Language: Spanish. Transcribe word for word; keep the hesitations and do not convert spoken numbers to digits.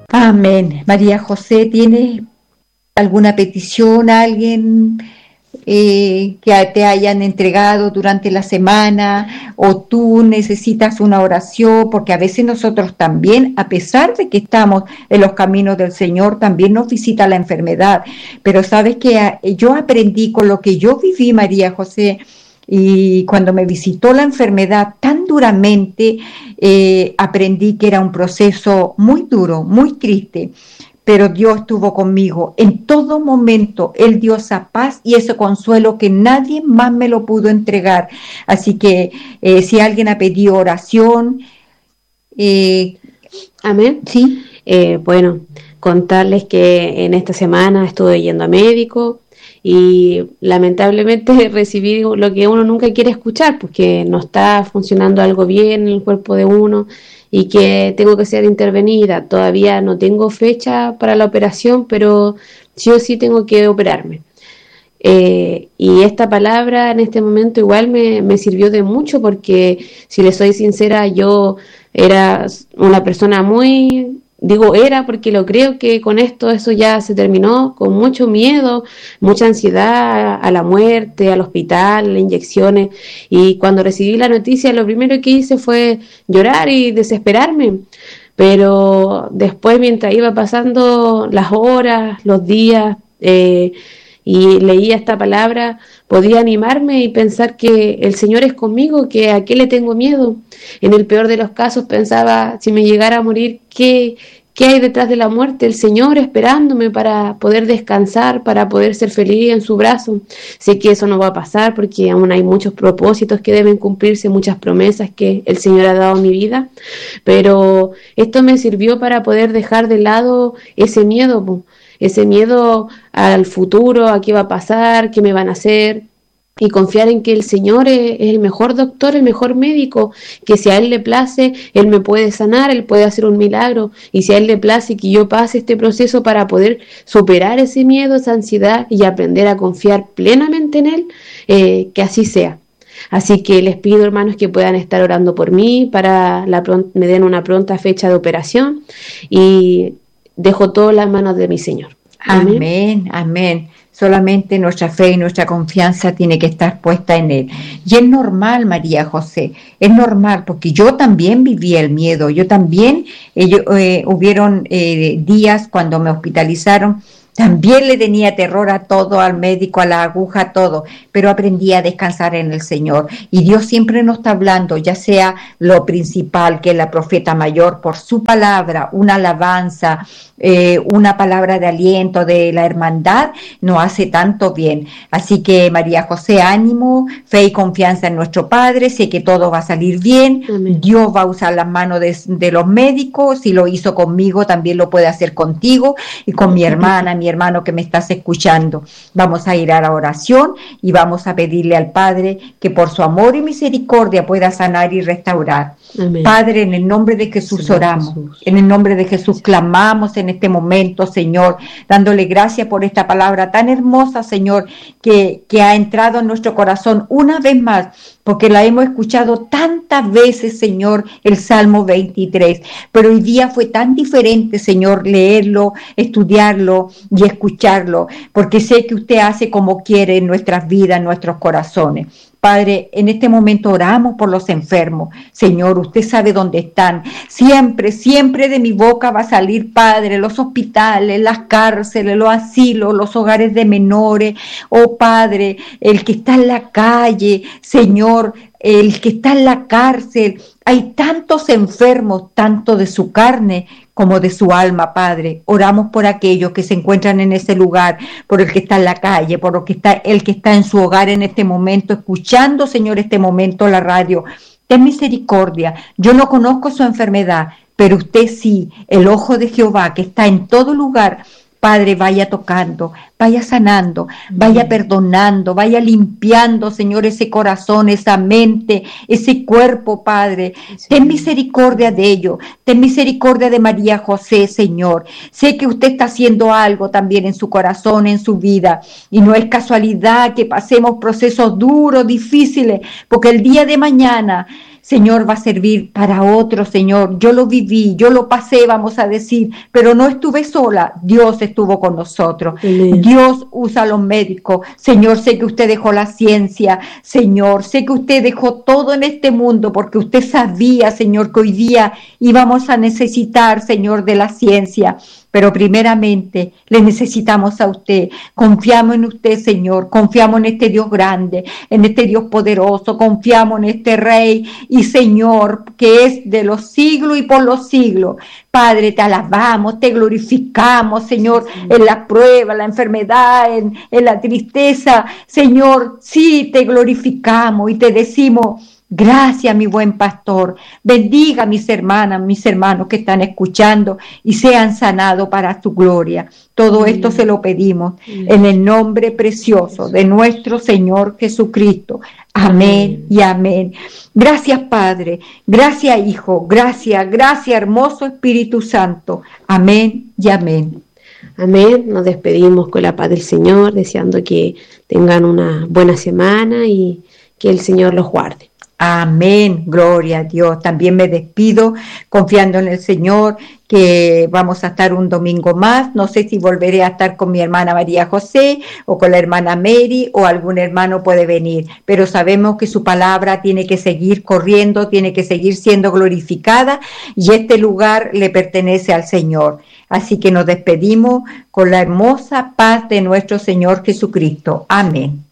Amén. María José, ¿tienes alguna petición a alguien eh, que te hayan entregado durante la semana, o tú necesitas una oración? Porque a veces nosotros también, a pesar de que estamos en los caminos del Señor, también nos visita la enfermedad. Pero sabes que yo aprendí con lo que yo viví, María José, y cuando me visitó la enfermedad tan duramente, eh, aprendí que era un proceso muy duro, muy triste, pero Dios estuvo conmigo en todo momento. Él dio esa paz y ese consuelo que nadie más me lo pudo entregar. Así que eh, si alguien ha pedido oración, eh, amén. Sí. Eh, bueno, contarles que en esta semana estuve yendo a médico y lamentablemente recibí lo que uno nunca quiere escuchar, porque no está funcionando algo bien en el cuerpo de uno y que tengo que ser intervenida. Todavía no tengo fecha para la operación, pero sí o sí tengo que operarme. Eh, y esta palabra en este momento igual me, me sirvió de mucho, porque si les soy sincera, yo era una persona muy... Digo era porque lo creo que con esto eso ya se terminó, con mucho miedo, mucha ansiedad a la muerte, al hospital, las inyecciones, y cuando recibí la noticia lo primero que hice fue llorar y desesperarme. Pero después, mientras iba pasando las horas, los días, eh, y leía esta palabra, podía animarme y pensar que el Señor es conmigo, que a qué le tengo miedo. En el peor de los casos pensaba, si me llegara a morir, ¿qué, qué hay detrás de la muerte? El Señor esperándome para poder descansar, para poder ser feliz en su brazo. Sé que eso no va a pasar, porque aún hay muchos propósitos que deben cumplirse, muchas promesas que el Señor ha dado a mi vida, pero esto me sirvió para poder dejar de lado ese miedo, po. Ese miedo al futuro, a qué va a pasar, qué me van a hacer, y confiar en que el Señor es, es el mejor doctor, el mejor médico, que si a Él le place, Él me puede sanar, Él puede hacer un milagro, y si a Él le place que yo pase este proceso para poder superar ese miedo, esa ansiedad, y aprender a confiar plenamente en Él, eh, que así sea. Así que les pido, hermanos, que puedan estar orando por mí, para la pron- me den una pronta fecha de operación, y dejo todo en las manos de mi Señor. Amén, amén, amén. Solamente nuestra fe y nuestra confianza tiene que estar puesta en Él. Y es normal, María José, es normal, porque yo también viví el miedo. Yo también, eh, yo, eh, hubieron eh, días cuando me hospitalizaron, también le tenía terror a todo, al médico, a la aguja, a todo, pero aprendí a descansar en el Señor. Y Dios siempre nos está hablando, ya sea lo principal, que es la profeta mayor, por su palabra, una alabanza, eh, una palabra de aliento, de la hermandad, nos hace tanto bien. Así que, María José, ánimo, fe y confianza en nuestro Padre, sé que todo va a salir bien. Amén. Dios va a usar las manos de, de los médicos, si lo hizo conmigo, también lo puede hacer contigo y con mi hermana, mi hermano que me estás escuchando. Vamos a ir a la oración y vamos a pedirle al Padre que por su amor y misericordia pueda sanar y restaurar. Amén. Padre, en el nombre de Jesús Señor oramos, Jesús. En el nombre de Jesús clamamos en este momento, Señor, dándole gracias por esta palabra tan hermosa, Señor, que, que ha entrado en nuestro corazón una vez más, porque la hemos escuchado tantas veces, Señor, el Salmo veintitrés, pero hoy día fue tan diferente, Señor, leerlo, estudiarlo y escucharlo, porque sé que usted hace como quiere en nuestras vidas, en nuestros corazones. Padre, en este momento oramos por los enfermos. Señor, usted sabe dónde están. Siempre, siempre de mi boca va a salir, Padre, los hospitales, las cárceles, los asilos, los hogares de menores. Oh, Padre, el que está en la calle, Señor, el que está en la cárcel. Hay tantos enfermos, tanto de su carne como de su alma, Padre. Oramos por aquellos que se encuentran en ese lugar, por el que está en la calle, por el que está, el que está en su hogar en este momento, escuchando, Señor, este momento la radio. Ten misericordia. Yo no conozco su enfermedad, pero usted sí, el ojo de Jehová que está en todo lugar. Padre, vaya tocando, vaya sanando, vaya perdonando, vaya limpiando, Señor, ese corazón, esa mente, ese cuerpo, Padre. Ten misericordia de ello, ten misericordia de María José, Señor. Sé que usted está haciendo algo también en su corazón, en su vida, y no es casualidad que pasemos procesos duros, difíciles, porque el día de mañana Señor, va a servir para otro, Señor. Yo lo viví, yo lo pasé, vamos a decir, pero no estuve sola. Dios estuvo con nosotros. Amén. Dios usa a los médicos. Señor, sé que usted dejó la ciencia. Señor, sé que usted dejó todo en este mundo porque usted sabía, Señor, que hoy día íbamos a necesitar, Señor, de la ciencia. Pero primeramente le necesitamos a usted. Confiamos en usted, Señor. Confiamos en este Dios grande, en este Dios poderoso. Confiamos en este Rey y Señor, que es de los siglos y por los siglos. Padre, te alabamos, te glorificamos, Señor, en la prueba, en la enfermedad, en, en la tristeza. Señor, sí, te glorificamos y te decimos: gracias, mi buen pastor. Bendiga a mis hermanas, mis hermanos que están escuchando y sean sanados para tu gloria. Todo Amén. esto se lo pedimos Amén. en el nombre precioso de nuestro Señor Jesucristo. Amén, amén y amén. Gracias, Padre. Gracias, Hijo. Gracias, gracias, hermoso Espíritu Santo. Amén y amén. Amén. Nos despedimos con la paz del Señor, deseando que tengan una buena semana y que el Señor los guarde. Amén, gloria a Dios. También me despido confiando en el Señor que vamos a estar un domingo más. No sé si volveré a estar con mi hermana María José o con la hermana Mary o algún hermano puede venir, pero sabemos que su palabra tiene que seguir corriendo, tiene que seguir siendo glorificada y este lugar le pertenece al Señor. Así que nos despedimos con la hermosa paz de nuestro Señor Jesucristo. Amén.